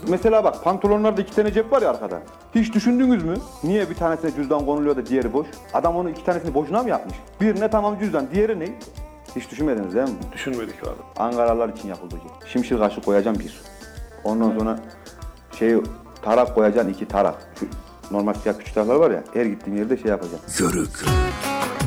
Mesela bak pantolonlarda 2 tane cep var ya arkada. Hiç düşündünüz mü? Niye bir tanesine cüzdan konuluyor da diğeri boş? Adam onu 2 tanesini boşuna mı yapmış? Birine tamam cüzdan, diğeri ne? Hiç düşünmediniz değil mi? Düşünmedik abi. Ankaralılar için yapıldı hocam. Şimşir kaşık koyacağım bir. Ondan sonra tarak koyacaksın 2 tarak. Şu normal siyah küçük taraklar var ya, her gittiğim yerde şey yapacağım. Yörük.